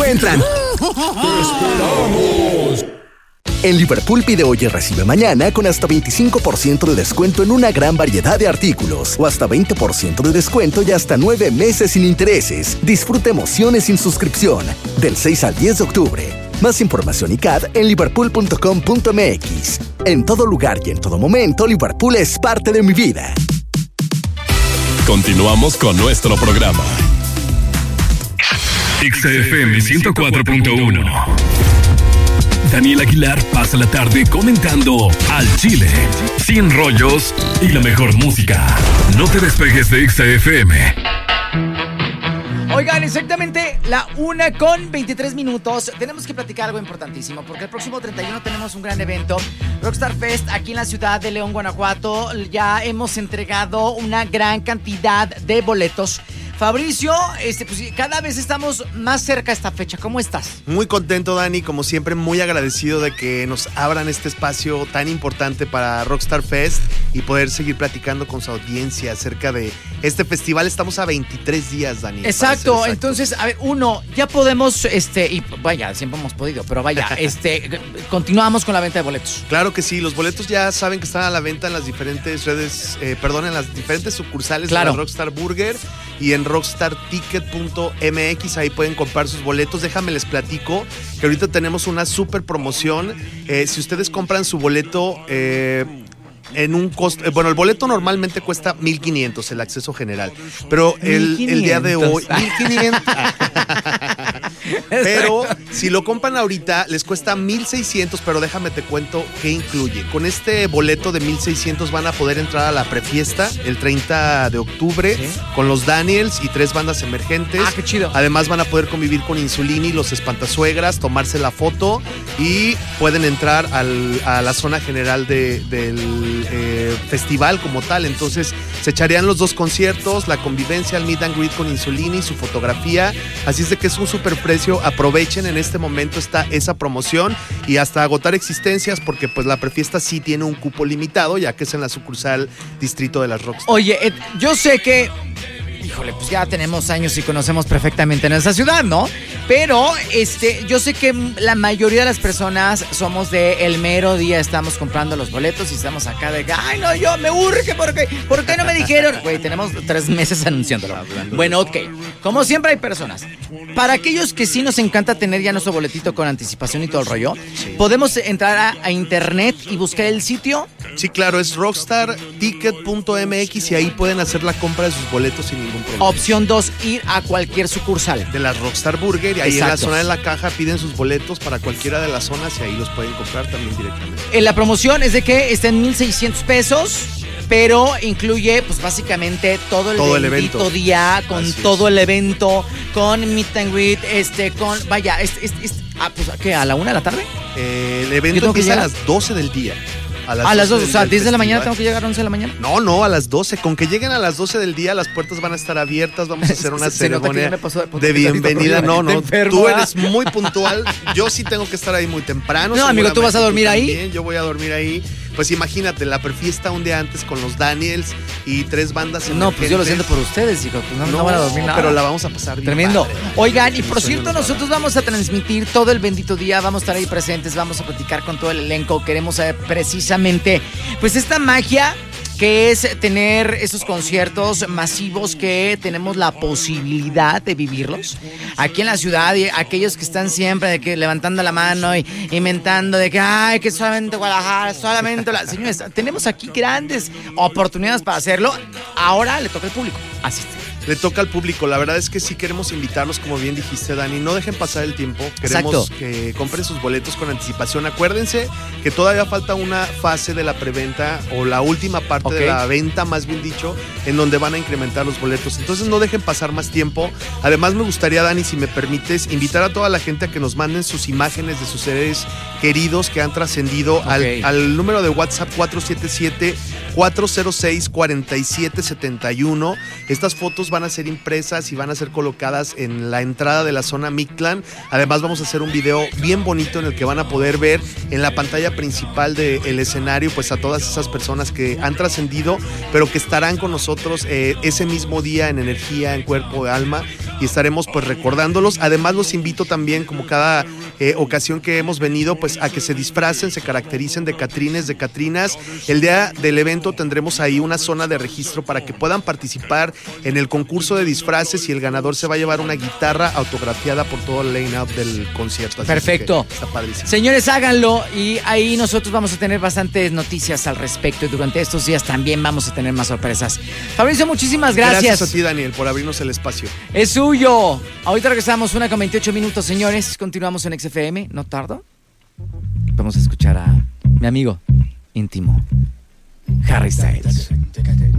encuentran. ¡Te esperamos! En Liverpool pide hoy y recibe mañana con hasta 25% de descuento en una gran variedad de artículos o hasta 20% de descuento y hasta 9 meses sin intereses. Disfruta emociones sin suscripción del 6 al 10 de octubre. Más información y CAD en liverpool.com.mx. En todo lugar y en todo momento, Liverpool es parte de mi vida. Continuamos con nuestro programa. XFM 104.1. Daniel Aguilar pasa la tarde comentando al Chile, sin rollos y la mejor música. No te despegues de XFM. Oigan, exactamente la 1:23. Tenemos que platicar algo importantísimo porque el próximo 31 tenemos un gran evento, Rockstar Fest, aquí en la ciudad de León, Guanajuato. Ya hemos entregado una gran cantidad de boletos. Fabricio, pues cada vez estamos más cerca a esta fecha. ¿Cómo estás? Muy contento, Dani, como siempre, muy agradecido de que nos abran este espacio tan importante para Rockstar Fest y poder seguir platicando con su audiencia acerca de este festival. Estamos a 23 días, Dani. Exacto. Entonces, a ver, ya podemos, y vaya, siempre hemos podido, pero vaya, continuamos con la venta de boletos. Claro que sí, los boletos ya saben que están a la venta en las diferentes redes, en las diferentes sucursales de la Rockstar Burger y en rockstarticket.mx, ahí pueden comprar sus boletos. Déjame les platico que ahorita tenemos una super promoción. Si ustedes compran su boleto en un costo, el boleto normalmente cuesta 1,500 el acceso general, pero el día de hoy 1,500. Pero si lo compran ahorita les cuesta 1,600, pero déjame te cuento qué incluye. Con este boleto de 1,600 van a poder entrar a la prefiesta el 30 de octubre, ¿sí?, con los Daniels y 3 bandas emergentes. Ah, qué chido. Además van a poder convivir con Insulini, los Espantasuegras, tomarse la foto y pueden entrar a la zona general del festival como tal. Entonces se echarían los 2 conciertos, la convivencia, el meet and greet con Insulini, su fotografía. Así es de que es un super precio. Aprovechen, en este momento está esa promoción y hasta agotar existencias, porque pues la prefiesta sí tiene un cupo limitado, ya que es en la sucursal Distrito de las Rockstar. Oye, yo sé que, híjole, pues ya tenemos años y conocemos perfectamente nuestra ciudad, ¿no? Pero yo sé que la mayoría de las personas somos de el mero día, estamos comprando los boletos y estamos acá de, ay, no, yo me urge, ¿por qué no me dijeron? Güey, tenemos 3 meses anunciándolo. Bueno, ok, como siempre hay personas. Para aquellos que sí nos encanta tener ya nuestro boletito con anticipación y todo el rollo, sí, ¿podemos entrar a internet y buscar el sitio? Sí, claro, es rockstarticket.mx y ahí pueden hacer la compra de sus boletos sin ningún problema. Opción 2, ir a cualquier sucursal de la Rockstar Burger y ahí, exacto, en la zona de la caja piden sus boletos para cualquiera de las zonas y ahí los pueden comprar también directamente. La promoción es de que está en 1,600 pesos, pero incluye pues básicamente todo el evento día, con así todo es. El evento, con meet and greet, vaya, pues ¿qué? ¿A la 1 de la tarde? El evento empieza a las 12 del día. A las 12, o sea, 10 de la mañana tengo que llegar a 11 de la mañana. No, a las 12. Con que lleguen a las 12 del día, las puertas van a estar abiertas. Vamos a hacer una ceremonia de bienvenida. No, tú eres muy puntual. Yo sí tengo que estar ahí muy temprano. No, amigo, ¿tú vas a dormir ahí? Yo voy a dormir ahí. Pues imagínate, la prefiesta un día antes con los Daniels y 3 bandas emergentes. No, pues yo lo siento por ustedes, chicos. Pues no van a dormir nada. Pero la vamos a pasar bien. Tremendo. Padre. Oigan, y por cierto, nosotros vamos a transmitir todo el bendito día. Vamos a estar ahí presentes, vamos a platicar con todo el elenco. Queremos saber precisamente, pues, esta magia que es tener esos conciertos masivos que tenemos la posibilidad de vivirlos aquí en la ciudad, y aquellos que están siempre de que levantando la mano y inventando de que ay, que solamente Guadalajara, solamente señores, tenemos aquí grandes oportunidades para hacerlo. Ahora le toca al público asistir. Le toca al público. La verdad es que sí queremos invitarlos, como bien dijiste, Dani. No dejen pasar el tiempo. Queremos que compren sus boletos con anticipación. Acuérdense que todavía falta una fase de la preventa, o la última parte de la venta, más bien dicho, en donde van a incrementar los boletos. Entonces no dejen pasar más tiempo. Además me gustaría, Dani, si me permites, invitar a toda la gente a que nos manden sus imágenes de sus seres queridos que han trascendido al número de WhatsApp 477-406-4771. Estas fotos van van a ser impresas y van a ser colocadas en la entrada de la zona Mictlán. Además vamos a hacer un video bien bonito en el que van a poder ver en la pantalla principal del escenario pues a todas esas personas que han trascendido, pero que estarán con nosotros ese mismo día en energía, en cuerpo, de alma, y estaremos pues recordándolos. Además los invito también, como cada ocasión que hemos venido, pues a que se disfracen, se caractericen de catrines, de catrinas. El día del evento tendremos ahí una zona de registro para que puedan participar en el concurso de disfraces y el ganador se va a llevar una guitarra autografiada por todo el line-up del concierto. Así perfecto. Está padrísimo. Señores, háganlo y ahí nosotros vamos a tener bastantes noticias al respecto y durante estos días también vamos a tener más sorpresas. Fabricio, muchísimas gracias. Gracias a ti, Daniel, por abrirnos el espacio. Es suyo. Ahorita regresamos 1:28 minutos, señores. Continuamos en XFM. ¿No tardo? Vamos a escuchar a mi amigo íntimo, Harry Styles.